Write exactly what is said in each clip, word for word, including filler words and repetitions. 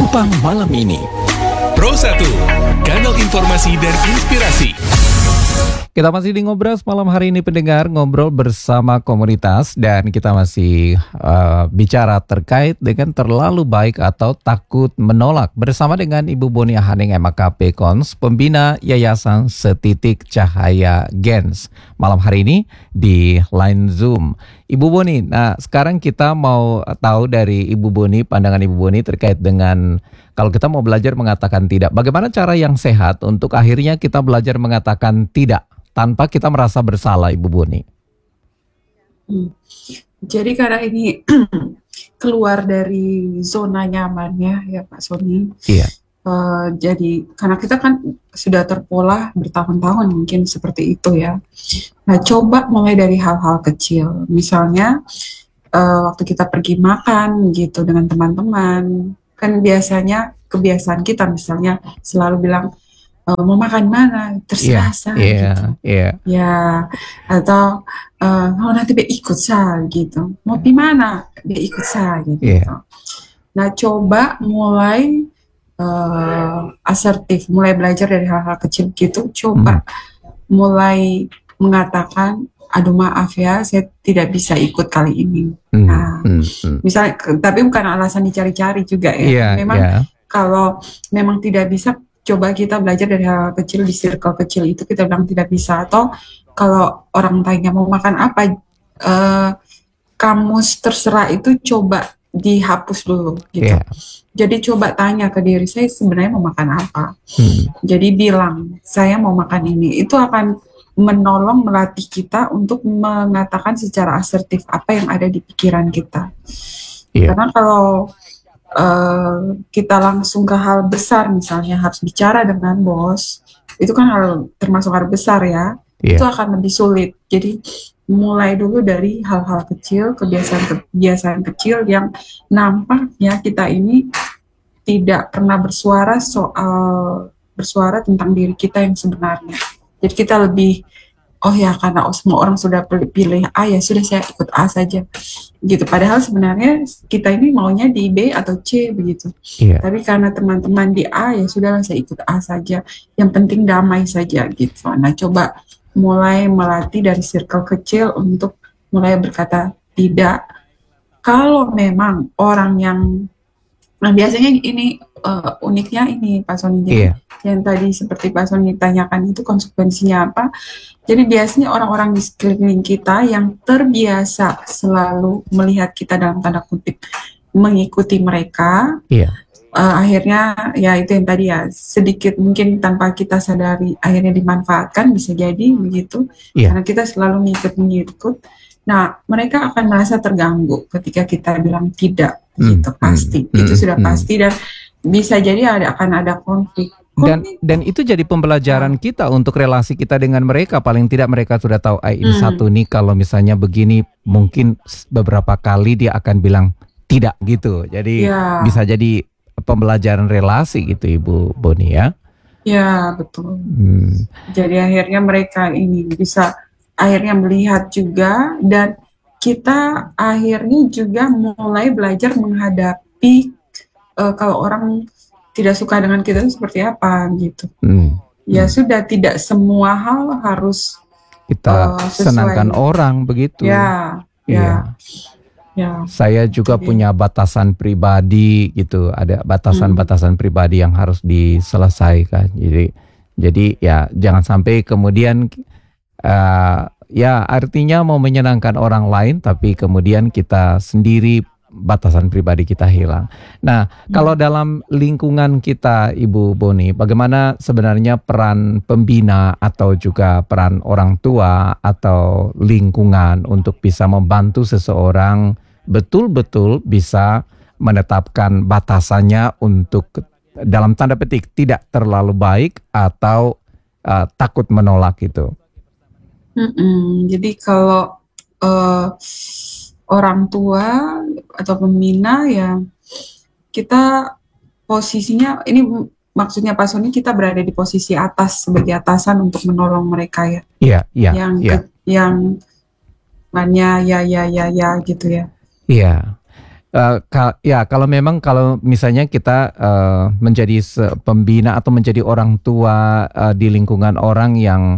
Kupang malam ini. Pro satu, kanal informasi dan inspirasi. Kita masih di Ngobras malam hari ini pendengar, ngobrol bersama komunitas dan kita masih uh, bicara terkait dengan terlalu baik atau takut menolak bersama dengan Ibu Boni Ahaning M A K P Kons, pembina Yayasan Setitik Cahaya Gens. Malam hari ini di line Zoom. Ibu Boni, nah sekarang kita mau tahu dari Ibu Boni, pandangan Ibu Boni terkait dengan kalau kita mau belajar mengatakan tidak, bagaimana cara yang sehat untuk akhirnya kita belajar mengatakan tidak tanpa kita merasa bersalah, Ibu Boni? Hmm. Jadi karena ini keluar dari zona nyamannya ya Pak Sony. Iya. Uh, jadi karena kita kan sudah terpola bertahun-tahun mungkin seperti itu ya. Nah coba mulai dari hal-hal kecil. Misalnya uh, waktu kita pergi makan gitu dengan teman-teman. Kan biasanya kebiasaan kita misalnya selalu bilang, Uh, mau makan mana terserah yeah, saya yeah, gitu yeah. ya, atau uh, oh nanti dia ikut saya gitu, mau di mana dia ikut saya gitu. Yeah. Nah coba mulai uh, asertif, mulai belajar dari hal-hal kecil gitu, coba mm. mulai mengatakan aduh maaf ya saya tidak bisa ikut kali ini. mm. Nah mm. Mm. misalnya, tapi bukan alasan dicari-cari juga ya, yeah, memang yeah. kalau memang tidak bisa, coba kita belajar dari hal kecil di circle kecil itu kita bilang tidak bisa. Atau kalau orang tanya mau makan apa, uh, kamus terserah itu coba dihapus dulu gitu. Yeah. Jadi coba tanya ke diri saya sebenarnya mau makan apa. Hmm. Jadi bilang saya mau makan ini. Itu akan menolong melatih kita untuk mengatakan secara asertif apa yang ada di pikiran kita. Yeah. Karena kalau Uh, kita langsung ke hal besar, misalnya harus bicara dengan bos, itu kan hal termasuk hal besar ya, yeah. itu akan lebih sulit. Jadi mulai dulu dari hal-hal kecil, kebiasaan-kebiasaan kecil yang nampaknya kita ini tidak pernah bersuara soal bersuara tentang diri kita yang sebenarnya. Jadi kita lebih, oh ya karena semua orang sudah pilih A ya sudah saya ikut A saja gitu. Padahal sebenarnya kita ini maunya di B atau C begitu. Yeah. Tapi karena teman-teman di A ya sudahlah saya ikut A saja. Yang penting damai saja gitu. Nah coba mulai melatih dari circle kecil untuk mulai berkata tidak. Kalau memang orang yang, nah biasanya ini uh, uniknya ini Pak Sony, yeah. yang tadi seperti Pak Sony tanyakan itu konsekuensinya apa. Jadi biasanya orang-orang di sekeliling kita yang terbiasa selalu melihat kita dalam tanda kutip mengikuti mereka, yeah. uh, akhirnya ya itu yang tadi ya sedikit mungkin tanpa kita sadari akhirnya dimanfaatkan, bisa jadi begitu, yeah. karena kita selalu ngikut-ngikut. Nah mereka akan merasa terganggu ketika kita bilang tidak, mm, gitu pasti, mm, itu mm, sudah mm. pasti dan bisa jadi ada, akan ada konflik. Dan dan itu jadi pembelajaran kita untuk relasi kita dengan mereka. Paling tidak mereka sudah tahu, ah, ini hmm. satu nih kalau misalnya begini mungkin beberapa kali dia akan bilang tidak gitu. Jadi ya. bisa jadi pembelajaran relasi gitu Ibu Boni ya. Ya betul. Hmm. Jadi akhirnya mereka ini bisa akhirnya melihat juga, dan kita akhirnya juga mulai belajar menghadapi uh, kalau orang tidak suka dengan kita itu seperti apa gitu. Hmm. Ya hmm. sudah, tidak semua hal harus kita uh, senangkan orang begitu. Ya, ya. ya. Saya juga Jadi. punya batasan pribadi gitu. Ada batasan-batasan hmm. pribadi yang harus diselesaikan. Jadi, jadi ya jangan sampai kemudian uh, ya artinya mau menyenangkan orang lain, tapi kemudian kita sendiri batasan pribadi kita hilang. Nah, hmm. kalau dalam lingkungan kita, Ibu Boni, bagaimana sebenarnya peran pembina atau juga peran orang tua atau lingkungan untuk bisa membantu seseorang betul-betul bisa menetapkan batasannya untuk dalam tanda petik tidak terlalu baik atau uh, takut menolak itu? Mm-mm. Jadi kalau uh, orang tua atau pembina ya kita posisinya ini, maksudnya Pak Sony kita berada di posisi atas sebagai atasan untuk menolong mereka ya. Iya, iya. Yang yeah. ke, yang banyak ya ya ya ya gitu ya. Iya. Uh, ka- ya kalau memang kalau misalnya kita uh, menjadi se- pembina atau menjadi orang tua uh, di lingkungan orang yang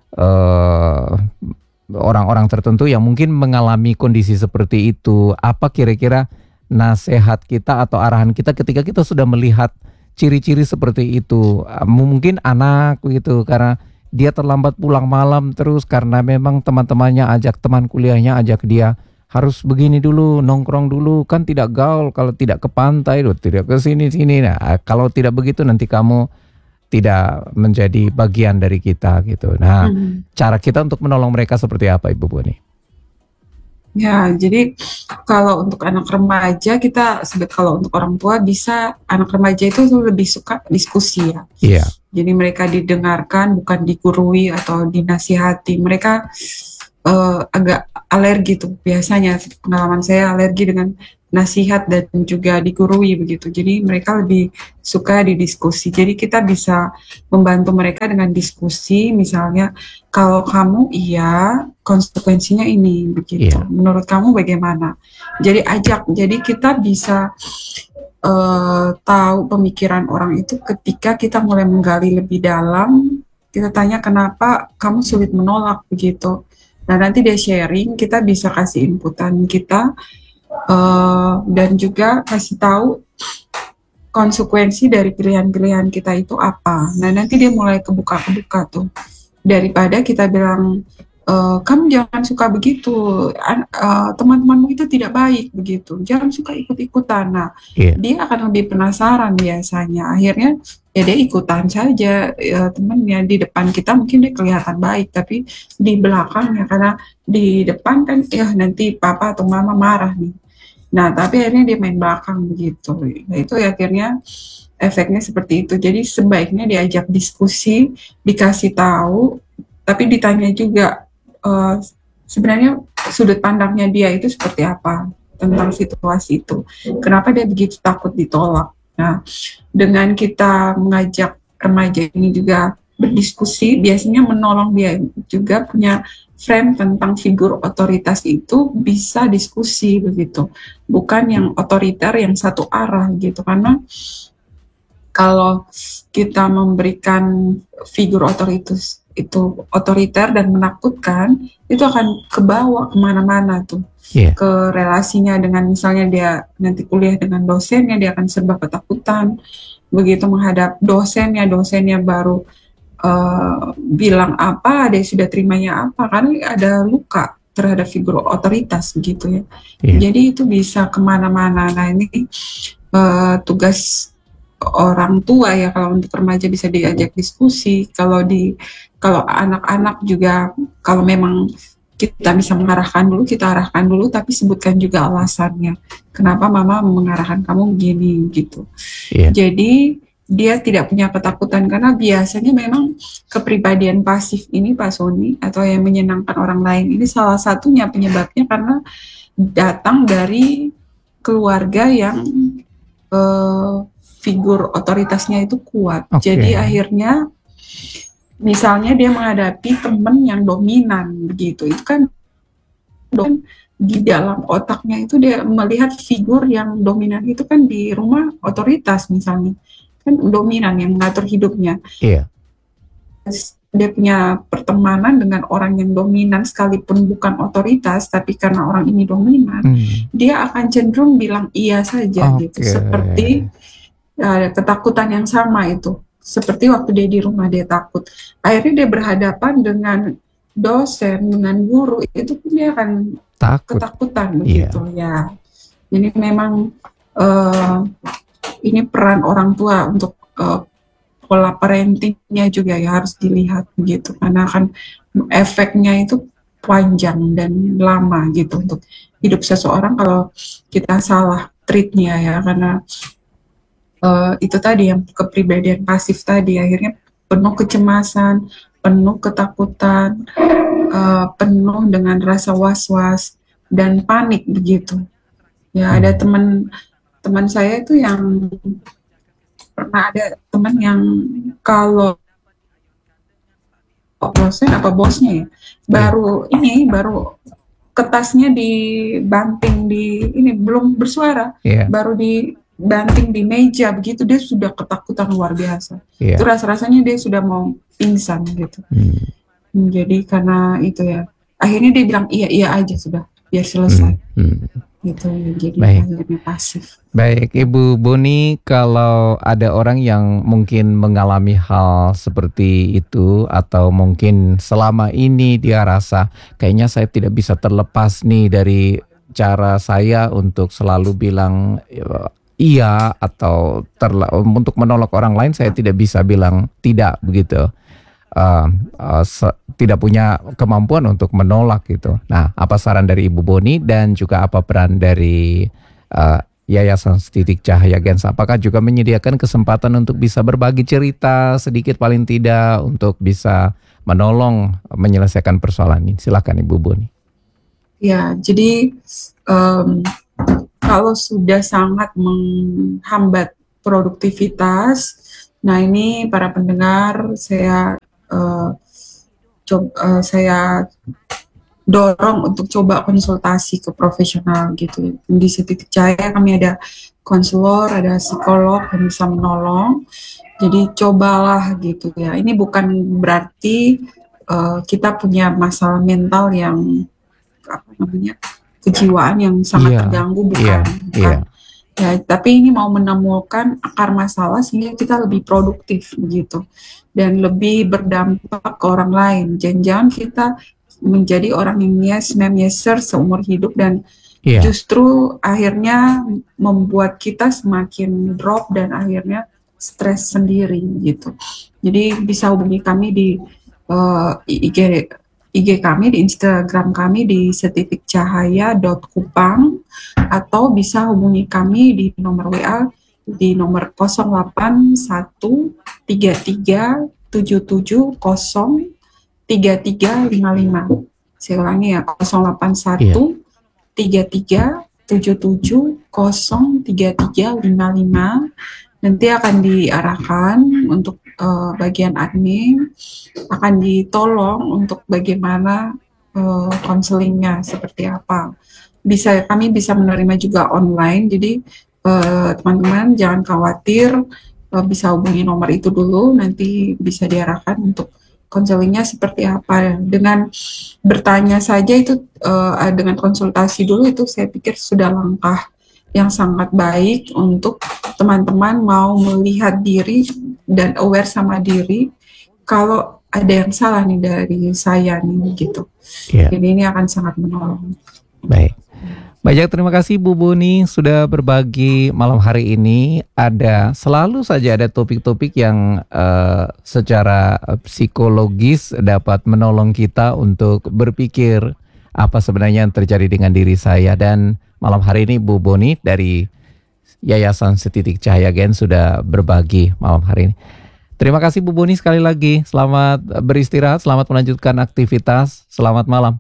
uh, orang-orang tertentu yang mungkin mengalami kondisi seperti itu, apa kira-kira nasihat kita atau arahan kita ketika kita sudah melihat ciri-ciri seperti itu? Uh, mungkin anak gitu karena dia terlambat pulang malam terus karena memang teman-temannya ajak, teman kuliahnya ajak dia harus begini dulu, nongkrong dulu, kan tidak gaul kalau tidak ke pantai, loh, tidak ke sini-sini. Nah, kalau tidak begitu nanti kamu tidak menjadi bagian dari kita gitu. Nah, Hmm. cara kita untuk menolong mereka seperti apa, Ibu Boni? Ya, jadi kalau untuk anak remaja kita sebut, kalau untuk orang tua bisa, anak remaja itu lebih suka diskusi ya. Iya. Jadi mereka didengarkan, bukan digurui atau dinasihati. Mereka uh, agak alergi tuh biasanya, pengalaman saya alergi dengan nasihat dan juga digurui begitu. Jadi mereka lebih suka didiskusi. Jadi kita bisa membantu mereka dengan diskusi, misalnya kalau kamu iya, konsekuensinya ini begitu. Iya. Menurut kamu bagaimana? Jadi ajak. Jadi kita bisa uh, tahu pemikiran orang itu ketika kita mulai menggali lebih dalam. Kita tanya kenapa kamu sulit menolak begitu. Nah, nanti dia sharing, kita bisa kasih inputan kita, uh, dan juga kasih tahu konsekuensi dari pilihan-pilihan kita itu apa. Nah, nanti dia mulai kebuka-kebuka tuh. Daripada kita bilang, e, kamu jangan suka begitu, An- uh, teman-temanmu itu tidak baik begitu, jangan suka ikut-ikutan. Nah, Iya. dia akan lebih penasaran biasanya. Akhirnya ya dia ikutan saja, ya, temennya di depan kita mungkin dia kelihatan baik, tapi di belakangnya, karena di depan kan ya nanti papa atau mama marah nih. Nah, tapi akhirnya dia main belakang begitu. Nah, itu akhirnya efeknya seperti itu. Jadi sebaiknya diajak diskusi, dikasih tahu, tapi ditanya juga uh, sebenarnya sudut pandangnya dia itu seperti apa tentang situasi itu. Kenapa dia begitu takut ditolak? Nah, dengan kita mengajak remaja ini juga berdiskusi, biasanya menolong dia juga punya frame tentang figur otoritas itu, bisa diskusi begitu, bukan yang otoriter yang satu arah gitu. Karena kalau kita memberikan figur otoritas itu otoriter dan menakutkan, itu akan kebawa kemana-mana tuh. Yeah. Ke relasinya dengan misalnya dia nanti kuliah dengan dosennya, dia akan serba ketakutan. Begitu menghadap dosennya, dosennya baru uh, bilang apa, dia sudah terimanya apa, karena ada luka terhadap figur otoritas begitu ya. Yeah. Jadi itu bisa kemana-mana. Nah, ini uh, tugas orang tua ya, kalau untuk remaja bisa diajak diskusi, kalau di kalau anak-anak juga, kalau memang kita bisa mengarahkan dulu, kita arahkan dulu, tapi sebutkan juga alasannya. Kenapa mama mengarahkan kamu begini gitu. Yeah. Jadi dia tidak punya ketakutan, karena biasanya memang kepribadian pasif ini Pak Sony, atau yang menyenangkan orang lain ini, salah satunya penyebabnya karena datang dari keluarga yang uh, figur otoritasnya itu kuat. Okay. Jadi akhirnya misalnya dia menghadapi teman yang dominan begitu, itu kan di dalam otaknya itu dia melihat figur yang dominan itu kan di rumah otoritas misalnya, kan dominan yang mengatur hidupnya. Iya. Dia punya pertemanan dengan orang yang dominan sekalipun bukan otoritas, tapi karena orang ini dominan, hmm. dia akan cenderung bilang iya saja. Okay. Gitu. Seperti uh, ketakutan yang sama itu. Seperti waktu dia di rumah dia takut. Akhirnya dia berhadapan dengan dosen, dengan guru, itu pun dia akan takut. Ketakutan begitu. Yeah. Ya. Jadi memang uh, ini peran orang tua untuk uh, pola parentingnya juga ya harus dilihat begitu, karena kan efeknya itu panjang dan lama gitu untuk hidup seseorang kalau kita salah treatnya ya, karena uh, itu tadi yang kepribadian pasif tadi akhirnya penuh kecemasan, penuh ketakutan, uh, penuh dengan rasa was-was dan panik begitu. Ya ada teman teman saya itu yang pernah ada teman yang kalau dosen apa bosnya ya baru ini baru kertasnya dibanting di ini belum bersuara, Iya. baru dibanting di meja begitu dia sudah ketakutan luar biasa. Iya. Itu rasa-rasanya dia sudah mau pingsan gitu. Hmm. Jadi karena itu ya, akhirnya dia bilang iya iya aja sudah biar selesai. Hmm. Hmm. Gitu jadi Baik. akhirnya pasif. Baik, Ibu Boni, kalau ada orang yang mungkin mengalami hal seperti itu atau mungkin selama ini dia rasa kayaknya saya tidak bisa terlepas nih dari cara saya untuk selalu bilang iya atau terla- untuk menolak orang lain saya tidak bisa bilang tidak begitu. Uh, uh, se- tidak punya kemampuan untuk menolak gitu. Nah, apa saran dari Ibu Boni dan juga apa peran dari uh, Yayasan Setitik Cahaya Gens? Apakah juga menyediakan kesempatan untuk bisa berbagi cerita sedikit paling tidak untuk bisa menolong menyelesaikan persoalan ini? Silakan Ibu Boni. Ya, jadi um, kalau sudah sangat menghambat produktivitas, nah ini para pendengar saya uh, coba uh, saya dorong untuk coba konsultasi ke profesional gitu. Di Setitik Cahaya kami ada konselor, ada psikolog yang bisa menolong. Jadi cobalah gitu ya. Ini bukan berarti uh, kita punya masalah mental yang apa namanya kejiwaan yang sangat Iya, terganggu, bukan. iya, bukan. iya. Ya, tapi ini mau menemukan akar masalah sehingga kita lebih produktif begitu dan lebih berdampak ke orang lain. Jangan-jangan kita menjadi orang yang yes ma'am yes sir seumur hidup dan Iya. justru akhirnya membuat kita semakin drop dan akhirnya stres sendiri gitu. Jadi bisa hubungi kami di uh, I G I G kami, di Instagram kami di setitik cahaya dot kupang atau bisa hubungi kami di nomor W A di nomor nol delapan satu tiga tiga tujuh tujuh nol tiga tiga lima lima. Saya ulangi ya, nol delapan satu tiga tiga tujuh tujuh nol tiga tiga lima lima. Nanti akan diarahkan untuk uh, bagian admin, akan ditolong untuk bagaimana uh, konselingnya seperti apa. Bisa kami bisa menerima juga online, jadi uh, teman-teman jangan khawatir, uh, bisa hubungi nomor itu dulu, nanti bisa diarahkan untuk konselingnya seperti apa. Dengan bertanya saja itu, uh, dengan konsultasi dulu itu saya pikir sudah langkah yang sangat baik untuk teman-teman mau melihat diri dan aware sama diri kalau ada yang salah nih dari saya nih gitu. Yeah. Jadi ini akan sangat menolong. Baik. Banyak terima kasih Bu Boni sudah berbagi malam hari ini. Ada selalu saja ada topik-topik yang uh, secara psikologis dapat menolong kita untuk berpikir apa sebenarnya yang terjadi dengan diri saya. Dan malam hari ini Bu Boni dari Yayasan Setitik Cahaya Gens sudah berbagi malam hari ini. Terima kasih Bu Boni sekali lagi. Selamat beristirahat, selamat melanjutkan aktivitas. Selamat malam.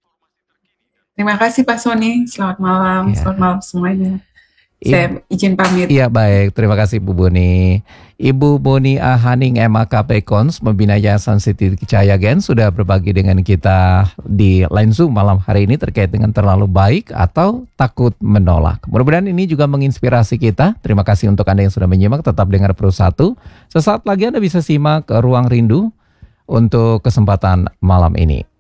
Terima kasih Pak Sony. Selamat malam. Ya. Selamat malam semuanya. Saya izin pamit. Iya baik, terima kasih Bu Boni. Ibu Boni Ahaning M A K P Kons, Pembina Yayasan Setitik Cahaya Gens sudah berbagi dengan kita di line Zoom malam hari ini terkait dengan terlalu baik atau takut menolak. Mudah-mudahan ini juga menginspirasi kita. Terima kasih untuk Anda yang sudah menyimak, tetap dengar Pro satu. Sesaat lagi Anda bisa simak Ruang Rindu untuk kesempatan malam ini.